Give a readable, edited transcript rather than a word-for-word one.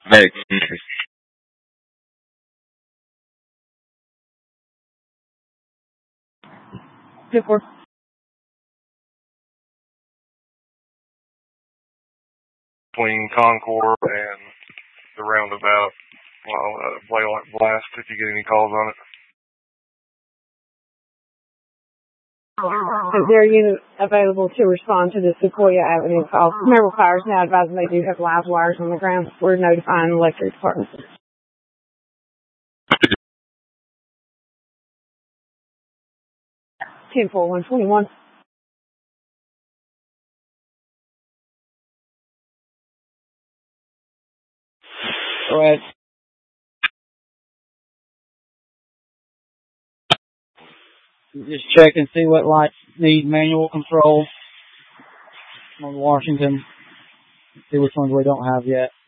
Next. 2-4. Between Concord and the roundabout. Play like blast if you get any calls on it. Their unit available to respond to the Sequoia Avenue call. Maryville Fire is now advising they do have live wires on the ground. We're notifying the electric department. 10-4-121. Go ahead. Just check and see what lights need manual control on Washington. See which ones we don't have yet.